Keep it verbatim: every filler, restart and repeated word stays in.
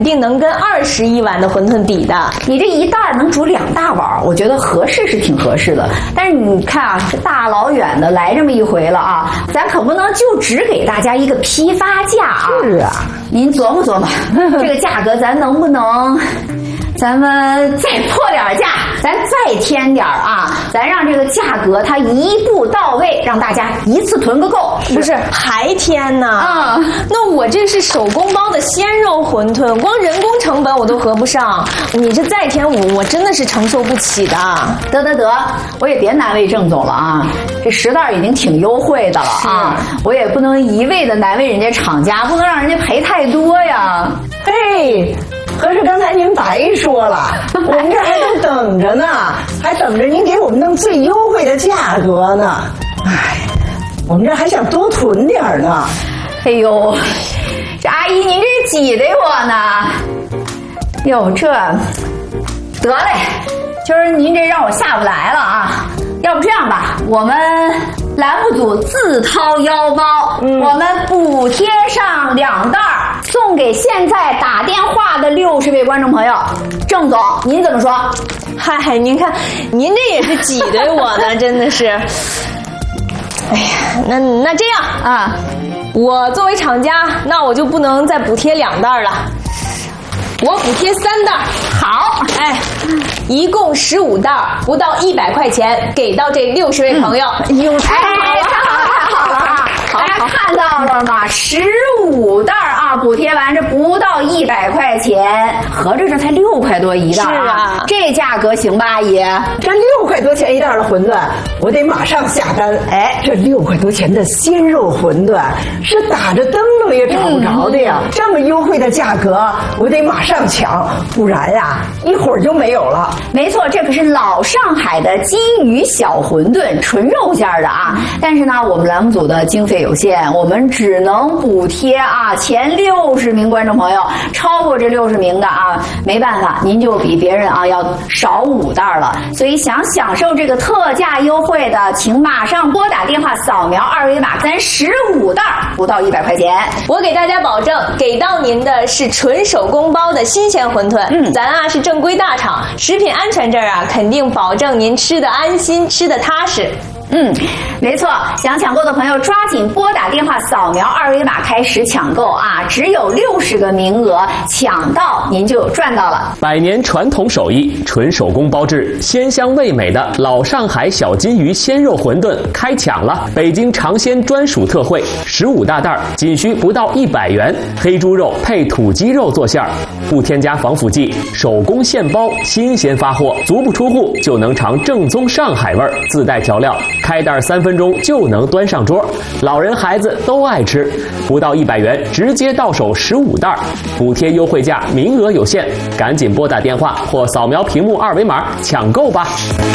定能跟二十一碗的馄饨比的。 你这一袋能煮两大碗，我觉得合适是挺合适的。但是你看啊，这大老远的来这么一回了啊，咱可不能就只给大家一个批发价啊。 是啊， 您琢磨琢磨，这个价格咱能不能？咱们再破点价，咱再添点啊！咱让这个价格它一步到位，让大家一次囤个够。 不是还添呢？ 啊、 嗯，那我这是手工包的鲜肉馄饨，光人工成本我都合不上。你这再添五，我真的是承受不起的。 得得得，我也别难为郑总了啊！这十袋已经挺优惠的了啊，我也不能一味的难为人家厂家，不能让人家赔太多呀。 嘿。合着刚才您白说了，我们这还都等着呢，还等着您给我们弄最优惠的价格呢。哎，我们这还想多囤点呢。 哎呦，这阿姨您这挤得我呢。哟，这得嘞，就是您这让我下不来了啊。要不这样吧，我们栏目组自掏腰包，嗯、我们补贴上两袋，送给现在打电话的六十位观众朋友。郑总，您怎么说？ 嗨，您看，您这也是挤兑我呢，真的是。哎呀，那那这样啊，我作为厂家，那我就不能再补贴两袋了。我补贴三袋，好，哎，一共十五袋，不到一百块钱，给到这六十位朋友。 哎呦，太好了，太好了，好，大家看到了吗？十五袋啊，补贴完这不到一百块钱，合着这才六块多一袋啊！ 是啊， 这价格行吧，阿姨？ 这六块多钱一袋的馄饨，我得马上下单。哎，这六块多钱的鲜肉馄饨是打着灯笼也找不着的呀！嗯、这么优惠的价格，我得马上抢，不然呀、啊，一会儿就没有了。 没错，这可是老上海的金鱼小馄饨，纯肉馅的啊！但是呢，我们栏目组的经费有限，我们只能补贴啊前六十名观众朋友，超过这六十名的啊，没办法，您就比别人啊要少五袋了。所以想享受这个特价优惠的，请马上拨打电话扫描二维码，咱十五袋不到一百块钱。 我给大家保证，给到您的是纯手工包的新鲜馄饨。嗯，咱啊是正规大厂，食品安全这儿啊肯定保证您吃得安心，吃得踏实。 嗯，没错，想抢购的朋友抓紧拨打电话扫描二维码开始抢购啊！只有六十个名额，抢到您就赚到了。 百年传统手艺，纯手工包制，鲜香味美的老上海小金鱼鲜肉馄饨开抢了！北京尝鲜专属特惠，十五大袋，仅需不到一百元，黑猪肉配土鸡肉做馅儿，不添加防腐剂，手工现包，新鲜发货，足不出户就能尝正宗上海味儿，自带调料。开袋三分钟就能端上桌，老人孩子都爱吃，不到一百元直接到手十五袋，补贴优惠价，名额有限，赶紧拨打电话或扫描屏幕二维码抢购吧。